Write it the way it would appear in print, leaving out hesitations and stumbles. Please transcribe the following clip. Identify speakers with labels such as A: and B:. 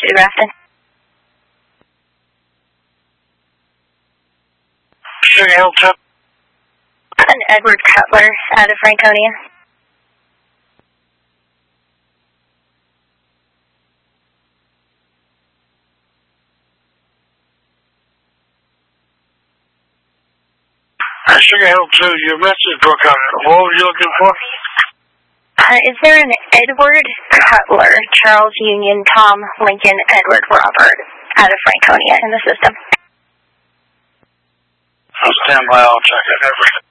A: to Grafton.
B: Sugar Hill 2.
A: An Edward Cutler out of Franconia.
B: Sugar Hill 2, your message broke out. What were you looking for?
A: Is there an Edward Cutler, Charles Union, Tom Lincoln, Edward Robert out of Franconia in the system?
B: I'll stand by, I'll check it.